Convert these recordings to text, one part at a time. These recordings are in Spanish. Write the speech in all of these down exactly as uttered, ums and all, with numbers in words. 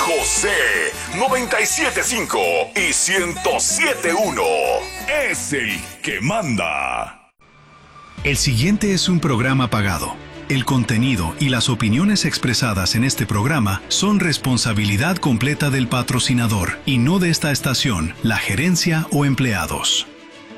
José noventa y siete punto cinco y ciento siete punto uno. Es el que manda. El siguiente es un programa pagado. El contenido y las opiniones expresadas en este programa son responsabilidad completa del patrocinador y no de esta estación, la gerencia o empleados.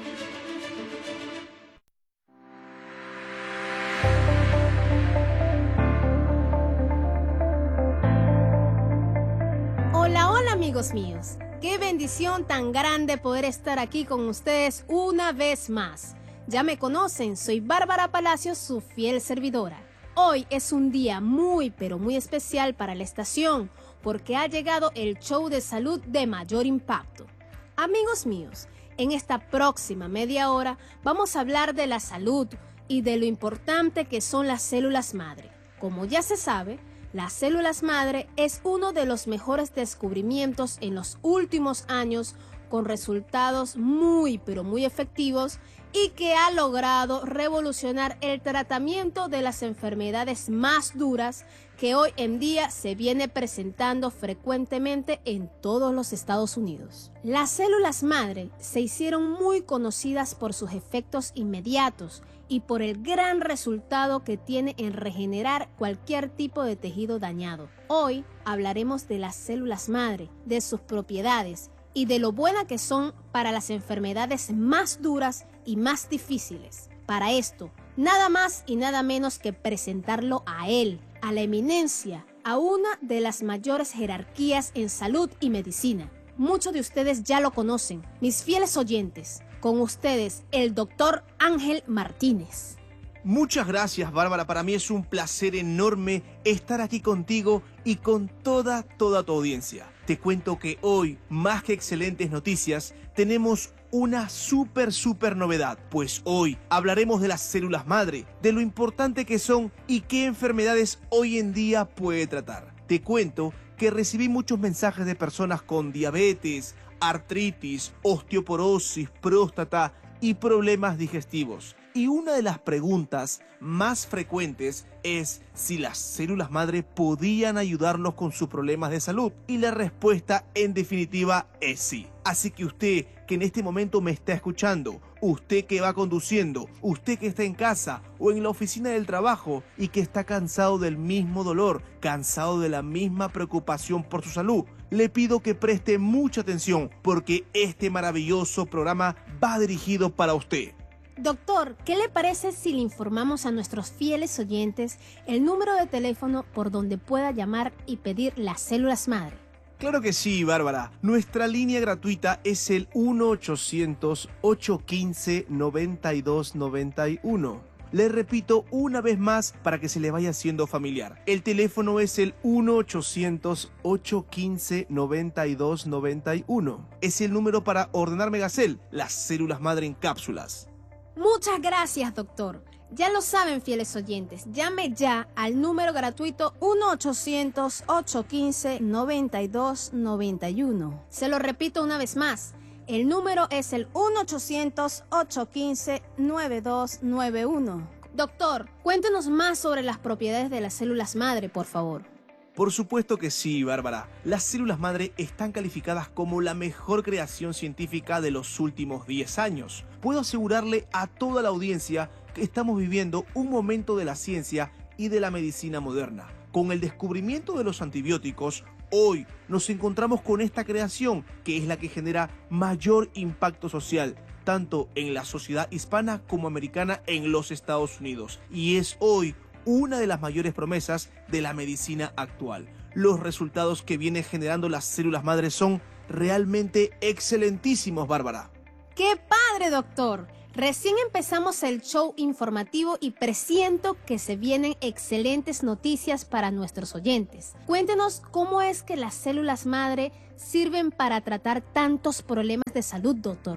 Hola, hola amigos míos. Qué bendición tan grande poder estar aquí con ustedes una vez más. Ya me conocen, soy Bárbara Palacios, su fiel servidora. Hoy es un día muy pero muy especial para la estación porque ha llegado el show de salud de mayor impacto. Amigos míos, en esta próxima media hora vamos a hablar de la salud y de lo importante que son las células madre. Como ya se sabe, las células madre es uno de los mejores descubrimientos en los últimos años con resultados muy pero muy efectivos y que ha logrado revolucionar el tratamiento de las enfermedades más duras que hoy en día se viene presentando frecuentemente en todos los Estados Unidos. Las células madre se hicieron muy conocidas por sus efectos inmediatos y por el gran resultado que tiene en regenerar cualquier tipo de tejido dañado. Hoy hablaremos de las células madre, de sus propiedades y de lo buenas que son para las enfermedades más duras y más difíciles. Para esto, nada más y nada menos que presentarlo a él, a la eminencia, a una de las mayores jerarquías en salud y medicina. Muchos de ustedes ya lo conocen, mis fieles oyentes. Con ustedes, el doctor Ángel Martínez. Muchas gracias, Bárbara. Para mí es un placer enorme estar aquí contigo y con toda, toda tu audiencia. Te cuento que hoy, más que excelentes noticias, tenemos una súper, súper novedad. Pues hoy hablaremos de las células madre, de lo importante que son y qué enfermedades hoy en día puede tratar. Te cuento que recibí muchos mensajes de personas con diabetes, artritis, osteoporosis, próstata y problemas digestivos. Y una de las preguntas más frecuentes es si las células madre podían ayudarlos con sus problemas de salud. Y la respuesta en definitiva es sí. Así que usted que en este momento me está escuchando, usted que va conduciendo, usted que está en casa o en la oficina del trabajo y que está cansado del mismo dolor, cansado de la misma preocupación por su salud, le pido que preste mucha atención porque este maravilloso programa va dirigido para usted. Doctor, ¿qué le parece si le informamos a nuestros fieles oyentes el número de teléfono por donde pueda llamar y pedir las células madre? Claro que sí, Bárbara. Nuestra línea gratuita es el uno ochocientos, ochocientos quince, noventa y dos noventa y uno. Le repito una vez más para que se le vaya haciendo familiar. El teléfono es el uno ochocientos, ochocientos quince, noventa y dos noventa y uno. Es el número para ordenar Megacel, las células madre en cápsulas. Muchas gracias, doctor. Ya lo saben, fieles oyentes, llame ya al número gratuito uno ochocientos, ochocientos quince, noventa y dos noventa y uno. Se lo repito una vez más, el número es el uno ochocientos, ochocientos quince, noventa y dos noventa y uno. Doctor, cuéntenos más sobre las propiedades de las células madre, por favor. Por supuesto que sí, Bárbara. Las células madre están calificadas como la mejor creación científica de los últimos diez años. Puedo asegurarle a toda la audiencia que estamos viviendo un momento de la ciencia y de la medicina moderna. Con el descubrimiento de los antibióticos, hoy nos encontramos con esta creación que es la que genera mayor impacto social, tanto en la sociedad hispana como americana en los Estados Unidos. Y es hoy una de las mayores promesas de la medicina actual. Los resultados que vienen generando las células madre son realmente excelentísimos, Bárbara. ¡Qué padre, doctor! Recién empezamos el show informativo y presiento que se vienen excelentes noticias para nuestros oyentes. Cuéntenos cómo es que las células madre sirven para tratar tantos problemas de salud, doctor.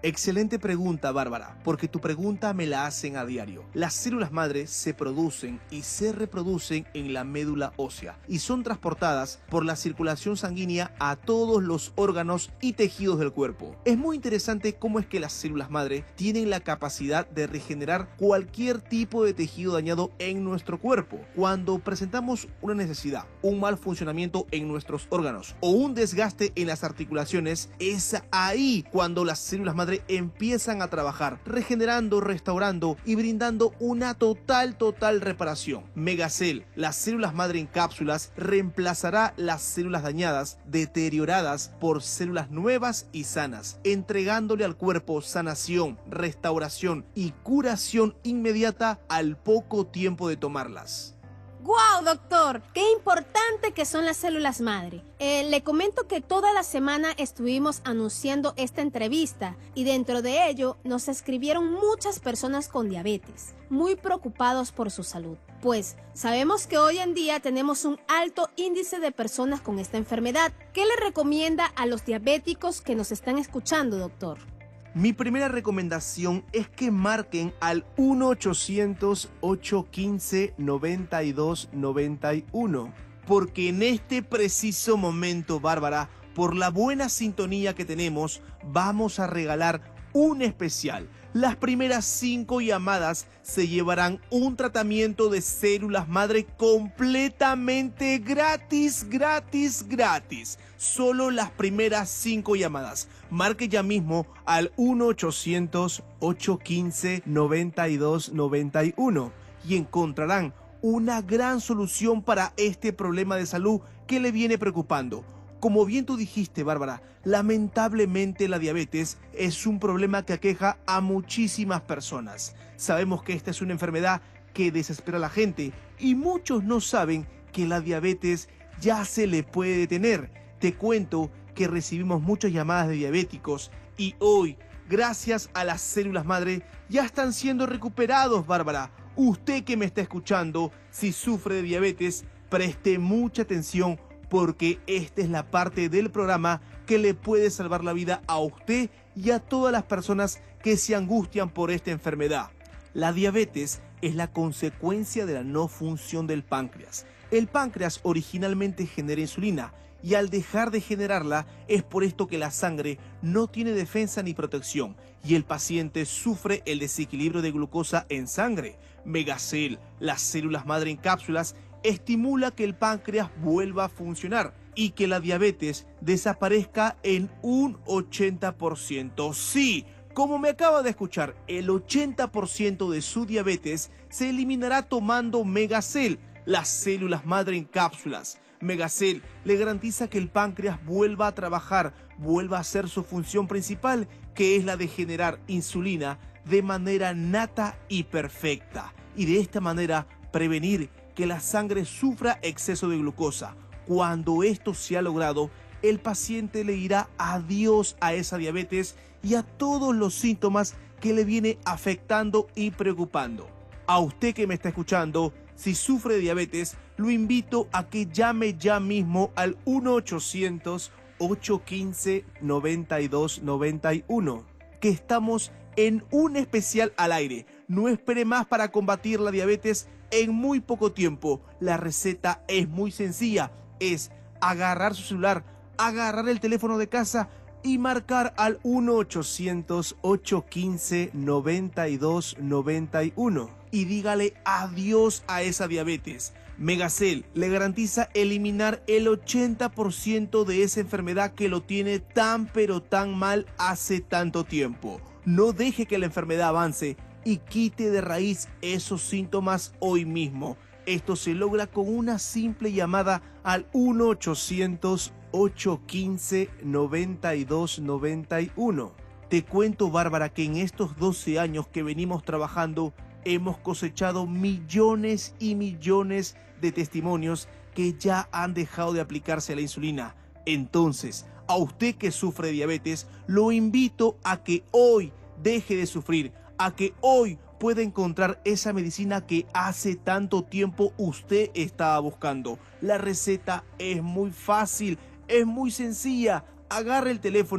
Excelente pregunta, Bárbara, porque tu pregunta me la hacen a diario. Las células madre se producen y se reproducen en la médula ósea y son transportadas por la circulación sanguínea a todos los órganos y tejidos del cuerpo. Es muy interesante cómo es que las células madre tienen la capacidad de regenerar cualquier tipo de tejido dañado en nuestro cuerpo. Cuando presentamos una necesidad, un mal funcionamiento en nuestros órganos o un desgaste en las articulaciones, es ahí cuando las células madre empiezan a trabajar, regenerando, restaurando y brindando una total, total reparación. Megacel, las células madre en cápsulas, reemplazará las células dañadas, deterioradas por células nuevas y sanas, entregándole al cuerpo sanación, restauración y curación inmediata al poco tiempo de tomarlas. ¡Guau, doctor! ¡Qué importante que son las células madre! Eh, le comento que toda la semana estuvimos anunciando esta entrevista y dentro de ello nos escribieron muchas personas con diabetes, muy preocupados por su salud. Pues sabemos que hoy en día tenemos un alto índice de personas con esta enfermedad. ¿Qué le recomienda a los diabéticos que nos están escuchando, doctor? Mi primera recomendación es que marquen al uno ochocientos, ocho uno cinco, nueve dos nueve uno, porque en este preciso momento, Bárbara, por la buena sintonía que tenemos, vamos a regalar un especial. Las primeras cinco llamadas se llevarán un tratamiento de células madre completamente gratis, gratis, gratis. Solo las primeras cinco llamadas. Marque ya mismo al uno ochocientos, ocho uno cinco, nueve dos nueve uno y encontrarán una gran solución para este problema de salud que le viene preocupando. Como bien tú dijiste, Bárbara, lamentablemente la diabetes es un problema que aqueja a muchísimas personas. Sabemos que esta es una enfermedad que desespera a la gente y muchos no saben que la diabetes ya se le puede detener. Te cuento que recibimos muchas llamadas de diabéticos y hoy, gracias a las células madre, ya están siendo recuperados, Bárbara. Usted que me está escuchando, si sufre de diabetes, preste mucha atención porque esta es la parte del programa que le puede salvar la vida a usted y a todas las personas que se angustian por esta enfermedad. La diabetes es la consecuencia de la no función del páncreas. El páncreas originalmente genera insulina y al dejar de generarla es por esto que la sangre no tiene defensa ni protección y el paciente sufre el desequilibrio de glucosa en sangre. Megacel, las células madre en cápsulas, estimula que el páncreas vuelva a funcionar y que la diabetes desaparezca en un ochenta por ciento. Sí, como me acaba de escuchar, el ochenta por ciento de su diabetes se eliminará tomando Megacel, las células madre en cápsulas. Megacel le garantiza que el páncreas vuelva a trabajar, vuelva a hacer su función principal, que es la de generar insulina de manera nata y perfecta, y de esta manera prevenir que la sangre sufra exceso de glucosa. Cuando esto se ha logrado, el paciente le dirá adiós a esa diabetes y a todos los síntomas que le viene afectando y preocupando. A usted que me está escuchando, si sufre de diabetes, lo invito a que llame ya mismo al uno ochocientos, ocho uno cinco, nueve dos nueve uno, que estamos en un especial al aire. No espere más para combatir la diabetes en muy poco tiempo. La receta es muy sencilla, es agarrar su celular, agarrar el teléfono de casa y marcar al uno ochocientos, ocho uno cinco, nueve dos nueve uno y dígale adiós a esa diabetes. Megacel le garantiza eliminar el ochenta por ciento de esa enfermedad que lo tiene tan pero tan mal hace tanto tiempo. No deje que la enfermedad avance y quite de raíz esos síntomas hoy mismo. Esto se logra con una simple llamada al uno ochocientos, ocho uno cinco, nueve dos nueve uno. Te cuento, Bárbara, que en estos doce años que venimos trabajando hemos cosechado millones y millones de testimonios que ya han dejado de aplicarse la insulina. Entonces, a usted que sufre de diabetes, lo invito a que hoy deje de sufrir, a que hoy pueda encontrar esa medicina que hace tanto tiempo usted estaba buscando. La receta es muy fácil, es muy sencilla. Agarre el teléfono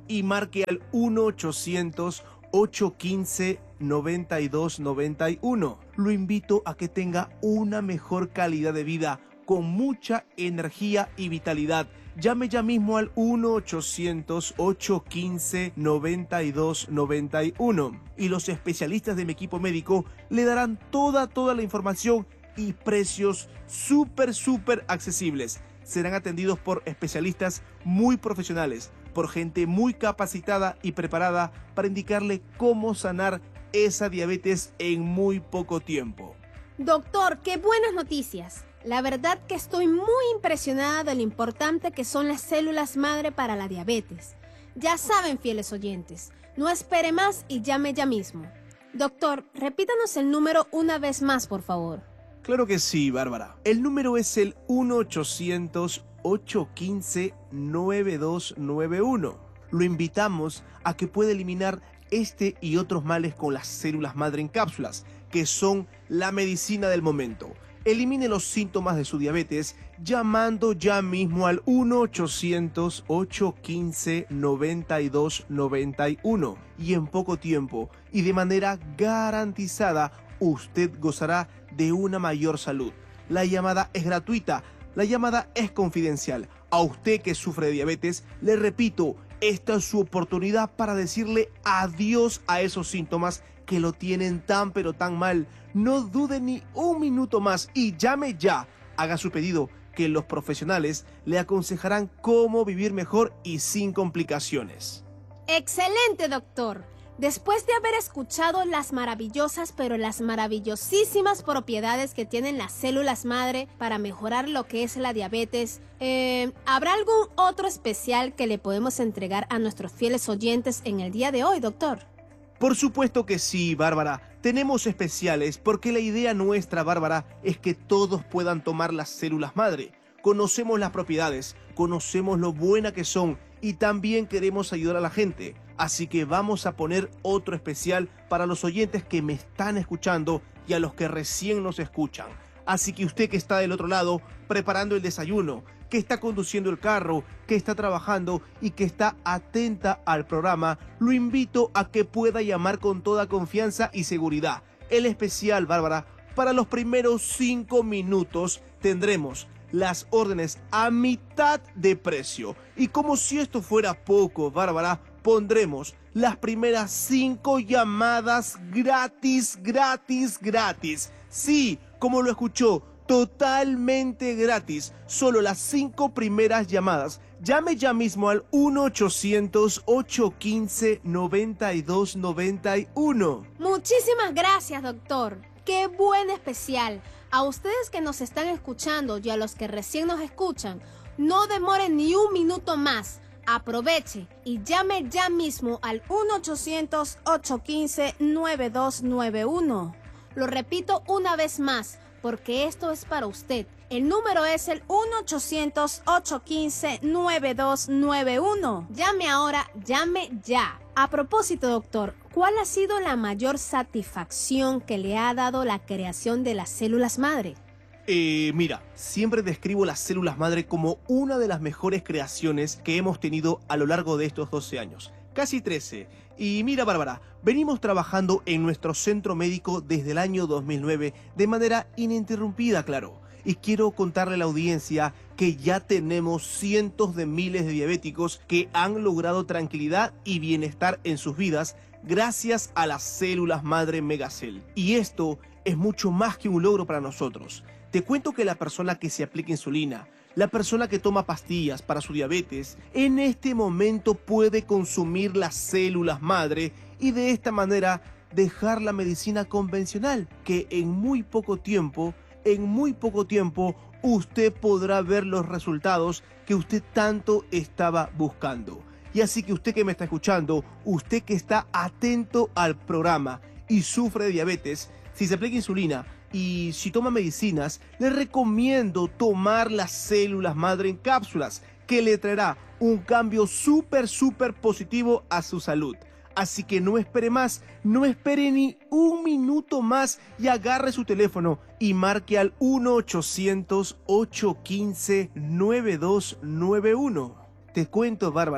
y marque al uno ochocientos, ocho uno cinco, nueve dos nueve uno. Lo invito a que tenga una mejor calidad de vida, con mucha energía y vitalidad. Llame ya mismo al uno ochocientos, ocho uno cinco, nueve dos nueve uno y los especialistas de mi equipo médico le darán toda, toda la información y precios súper, súper accesibles. Serán atendidos por especialistas muy profesionales, por gente muy capacitada y preparada para indicarle cómo sanar esa diabetes en muy poco tiempo. Doctor, qué buenas noticias. La verdad que estoy muy impresionada de lo importante que son las células madre para la diabetes. Ya saben, fieles oyentes, no espere más y llame ya mismo. Doctor, repítanos el número una vez más, por favor. Claro que sí, Bárbara. El número es el uno ochocientos, ocho uno cinco, nueve dos nueve uno. Lo invitamos a que pueda eliminar este y otros males con las células madre en cápsulas, que son la medicina del momento. Elimine los síntomas de su diabetes llamando ya mismo al uno ochocientos, ocho uno cinco, nueve dos nueve uno y en poco tiempo y de manera garantizada usted gozará de una mayor salud. La llamada es gratuita, la llamada es confidencial. A usted que sufre de diabetes, le repito, esta es su oportunidad para decirle adiós a esos síntomas que lo tienen tan pero tan mal. No dude ni un minuto más y llame ya. Haga su pedido, que los profesionales le aconsejarán cómo vivir mejor y sin complicaciones. ¡Excelente, doctor! Después de haber escuchado las maravillosas, pero las maravillosísimas propiedades que tienen las células madre para mejorar lo que es la diabetes, eh, ¿habrá algún otro especial que le podemos entregar a nuestros fieles oyentes en el día de hoy, doctor? Por supuesto que sí, Bárbara. Tenemos especiales porque la idea nuestra, Bárbara, es que todos puedan tomar las células madre. Conocemos las propiedades, conocemos lo buena que son y también queremos ayudar a la gente. Así que vamos a poner otro especial para los oyentes que me están escuchando y a los que recién nos escuchan. Así que usted que está del otro lado preparando el desayuno, que está conduciendo el carro, que está trabajando y que está atenta al programa, lo invito a que pueda llamar con toda confianza y seguridad. El especial, Bárbara, para los primeros cinco minutos tendremos las órdenes a mitad de precio. Y como si esto fuera poco, Bárbara, pondremos las primeras cinco llamadas gratis, gratis, gratis. Sí, como lo escuchó, totalmente gratis. Solo las cinco primeras llamadas. Llame ya mismo al uno ochocientos, ocho uno cinco, nueve dos nueve uno. Muchísimas gracias, doctor. ¡Qué buen especial! A ustedes que nos están escuchando y a los que recién nos escuchan, no demoren ni un minuto más. Aproveche y llame ya mismo al uno ochocientos, ocho uno cinco, nueve dos nueve uno. Lo repito una vez más, porque esto es para usted. El número es el uno ochocientos, ocho uno cinco, nueve dos nueve uno. Llame ahora, llame ya. A propósito, doctor, ¿cuál ha sido la mayor satisfacción que le ha dado la creación de las células madre? Eh, mira, siempre describo las células madre como una de las mejores creaciones que hemos tenido a lo largo de estos doce años. Casi trece. Y mira, Bárbara, venimos trabajando en nuestro centro médico desde el año dos mil nueve de manera ininterrumpida, claro. Y quiero contarle a la audiencia que ya tenemos cientos de miles de diabéticos que han logrado tranquilidad y bienestar en sus vidas gracias a las células madre Megacell. Y esto es mucho más que un logro para nosotros. Te cuento que la persona que se aplica insulina, la persona que toma pastillas para su diabetes, en este momento puede consumir las células madre y de esta manera dejar la medicina convencional, que en muy poco tiempo, en muy poco tiempo, usted podrá ver los resultados que usted tanto estaba buscando. Y así que usted que me está escuchando, usted que está atento al programa y sufre de diabetes, si se aplica insulina y si toma medicinas, le recomiendo tomar las células madre en cápsulas, que le traerá un cambio súper, súper positivo a su salud. Así que no espere más, no espere ni un minuto más y agarre su teléfono y marque al uno ochocientos, ocho uno cinco, nueve dos nueve uno. Te cuento, Bárbara,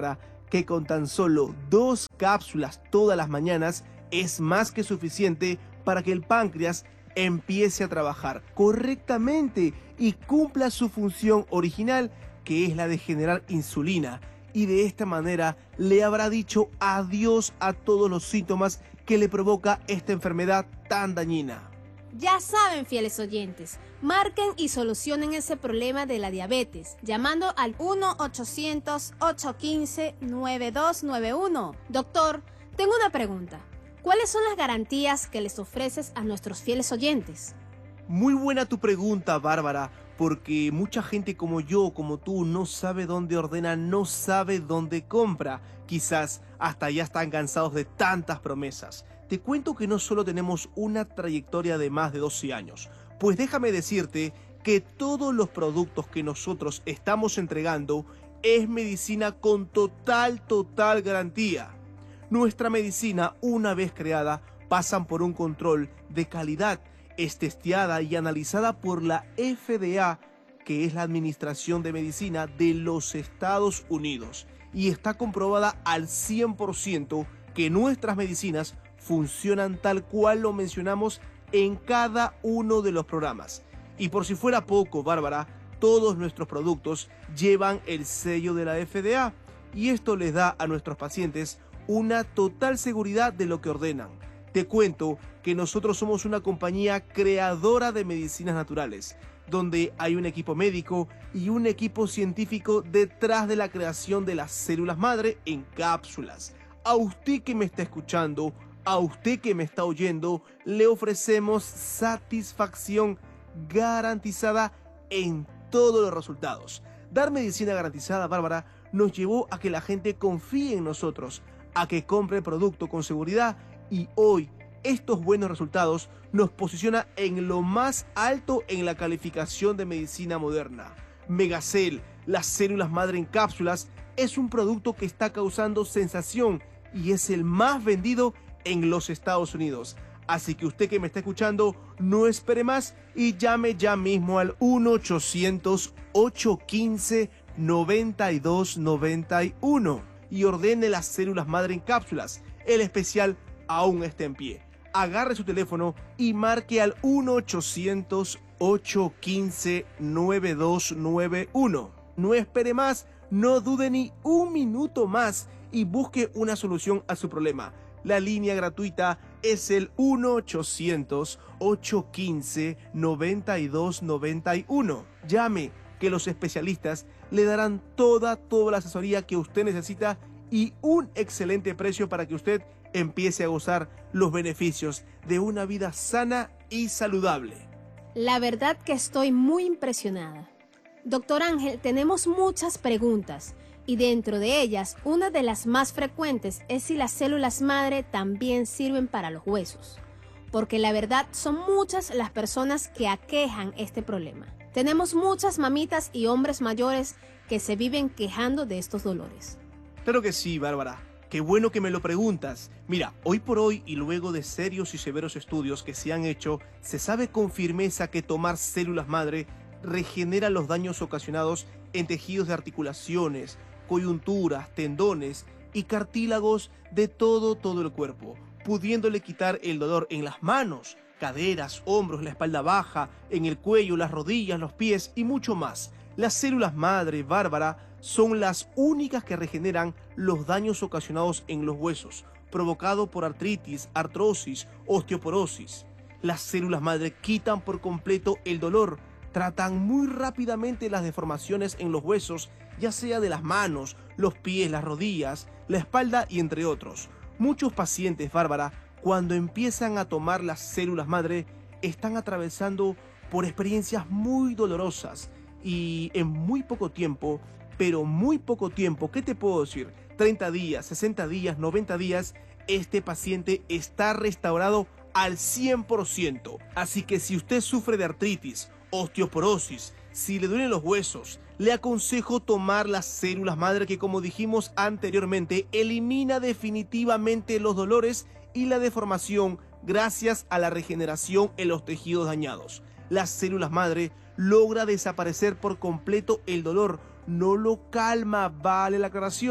que con tan solo dos cápsulas todas las mañanas es más que suficiente para que el páncreas empiece a trabajar correctamente y cumpla su función original, que es la de generar insulina, y de esta manera le habrá dicho adiós a todos los síntomas que le provoca esta enfermedad tan dañina. Ya saben, fieles oyentes, marquen y solucionen ese problema de la diabetes llamando al uno ochocientos, ocho uno cinco, nueve dos nueve uno. Doctor, tengo una pregunta. ¿Cuáles son las garantías que les ofreces a nuestros fieles oyentes? Muy buena tu pregunta, Bárbara, porque mucha gente como yo, como tú, no sabe dónde ordena, no sabe dónde compra. Quizás hasta ya están cansados de tantas promesas. Te cuento que no solo tenemos una trayectoria de más de doce años, pues déjame decirte que todos los productos que nosotros estamos entregando es medicina con total, total garantía. Nuestra medicina, una vez creada, pasan por un control de calidad, es testeada y analizada por la F D A, que es la Administración de Medicina de los Estados Unidos, y está comprobada al cien por ciento que nuestras medicinas funcionan tal cual lo mencionamos en cada uno de los programas. Y por si fuera poco, Bárbara, todos nuestros productos llevan el sello de la F D A, y esto les da a nuestros pacientes una total seguridad de lo que ordenan. Te cuento que nosotros somos una compañía creadora de medicinas naturales, donde hay un equipo médico y un equipo científico detrás de la creación de las células madre en cápsulas. A usted que me está escuchando, a usted que me está oyendo, le ofrecemos satisfacción garantizada en todos los resultados. Dar medicina garantizada, Bárbara, nos llevó a que la gente confíe en nosotros, a que compre el producto con seguridad, y hoy estos buenos resultados nos posiciona en lo más alto en la calificación de medicina moderna. Megacel, las células madre en cápsulas, es un producto que está causando sensación y es el más vendido en los Estados Unidos. Así que usted que me está escuchando, no espere más y llame ya mismo al uno ochocientos, ocho uno cinco, nueve dos nueve uno y ordene las células madre en cápsulas. El especial aún está en pie. Agarre su teléfono y marque al uno ochocientos, ocho uno cinco, nueve dos nueve uno. No espere más, no dude ni un minuto más y busque una solución a su problema. La línea gratuita es el uno ochocientos, ocho uno cinco, nueve dos nueve uno. Llame, que los especialistas le darán toda, toda la asesoría que usted necesita y un excelente precio para que usted empiece a gozar los beneficios de una vida sana y saludable. La verdad que estoy muy impresionada. Doctor Ángel, tenemos muchas preguntas y dentro de ellas, una de las más frecuentes es si las células madre también sirven para los huesos, porque la verdad son muchas las personas que aquejan este problema. Tenemos muchas mamitas y hombres mayores que se viven quejando de estos dolores. Claro que sí, Bárbara. Qué bueno que me lo preguntas. Mira, hoy por hoy y luego de serios y severos estudios que se han hecho, se sabe con firmeza que tomar células madre regenera los daños ocasionados en tejidos de articulaciones, coyunturas, tendones y cartílagos de todo, todo el cuerpo, pudiéndole quitar el dolor en las manos, caderas, hombros, la espalda baja, en el cuello, las rodillas, los pies y mucho más. Las células madre, Bárbara, son las únicas que regeneran los daños ocasionados en los huesos, provocados por artritis, artrosis, osteoporosis. Las células madre quitan por completo el dolor, tratan muy rápidamente las deformaciones en los huesos, ya sea de las manos, los pies, las rodillas, la espalda y entre otros. Muchos pacientes, Bárbara, cuando empiezan a tomar las células madre, están atravesando por experiencias muy dolorosas y en muy poco tiempo, pero muy poco tiempo, ¿qué te puedo decir? treinta días, sesenta días, noventa días, este paciente está restaurado al cien por ciento. Así que si usted sufre de artritis, osteoporosis, si le duelen los huesos, le aconsejo tomar las células madre que, como dijimos anteriormente, elimina definitivamente los dolores y la deformación gracias a la regeneración en los tejidos dañados. Las células madre logra desaparecer por completo el dolor, no lo calma, vale la aclaración.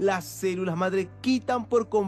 las células madre quitan por completo